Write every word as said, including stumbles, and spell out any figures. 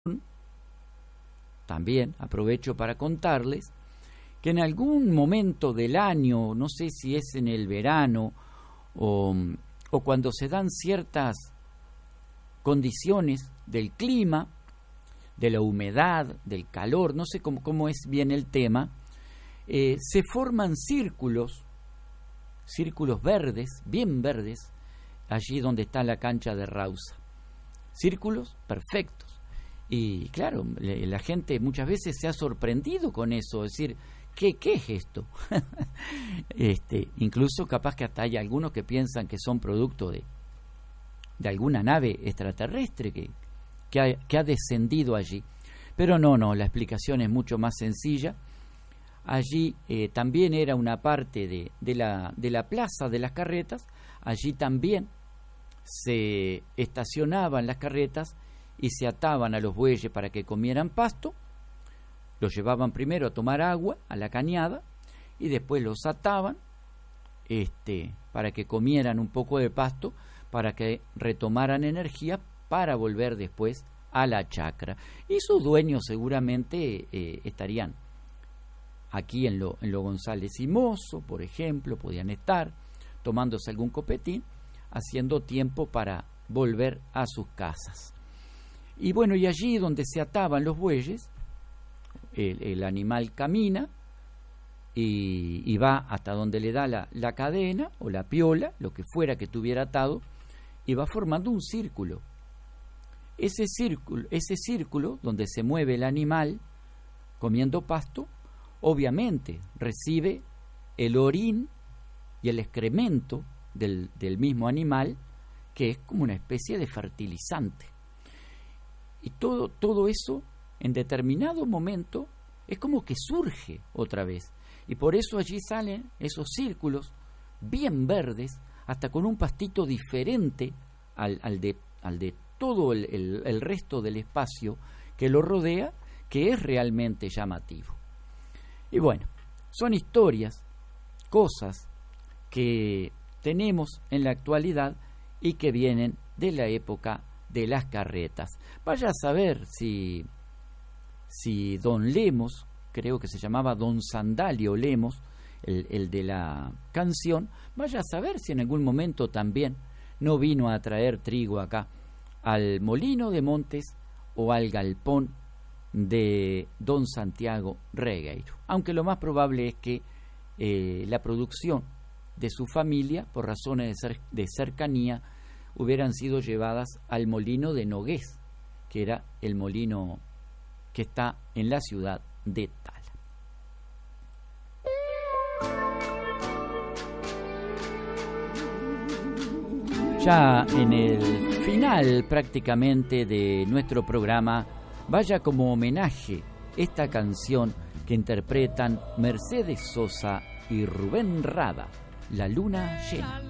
También aprovecho para contarles que en algún momento del año, no sé si es en el verano o, o cuando se dan ciertas condiciones del clima, de la humedad, del calor, no sé cómo, cómo es bien el tema, eh, se forman círculos, círculos verdes, bien verdes, allí donde está la cancha de Rausa. Círculos perfectos. Y claro, la gente muchas veces se ha sorprendido con eso, es decir, ¿qué, qué es esto? este, incluso capaz que hasta hay algunos que piensan que son producto de, de alguna nave extraterrestre que, que, ha, que ha descendido allí. Pero no, no, la explicación es mucho más sencilla. Allí eh, también era una parte de, de, la, de la plaza de las carretas, allí también se estacionaban las carretas y se ataban a los bueyes para que comieran pasto, los llevaban primero a tomar agua a la cañada y después los ataban este, para que comieran un poco de pasto, para que retomaran energía para volver después a la chacra. Y sus dueños seguramente eh, estarían aquí en lo, en lo González y Mozo, por ejemplo, podían estar tomándose algún copetín, haciendo tiempo para volver a sus casas. Y bueno, y allí donde se ataban los bueyes, el, el animal camina y, y va hasta donde le da la, la cadena o la piola, lo que fuera que tuviera atado, y va formando un círculo. Ese círculo, ese círculo donde se mueve el animal comiendo pasto, obviamente recibe el orín y el excremento del, del mismo animal, que es como una especie de fertilizante. Y todo, todo eso, en determinado momento, es como que surge otra vez. Y por eso allí salen esos círculos bien verdes, hasta con un pastito diferente al, al, de, al de todo el, el, el resto del espacio que lo rodea, que es realmente llamativo. Y bueno, son historias, cosas que tenemos en la actualidad y que vienen de la época de las carretas. Vaya a saber si, si don Lemos, creo que se llamaba don Sandalio Lemos, el, el de la canción, vaya a saber si en algún momento también no vino a traer trigo acá al molino de Montes o al galpón de don Santiago Regueiro, aunque lo más probable es que eh, la producción de su familia, por razones de, cer- de cercanía, hubieran sido llevadas al molino de Nogués, que era el molino que está en la ciudad de Tala. Ya en el final prácticamente de nuestro programa, vaya como homenaje esta canción que interpretan Mercedes Sosa y Rubén Rada, La Luna Llena.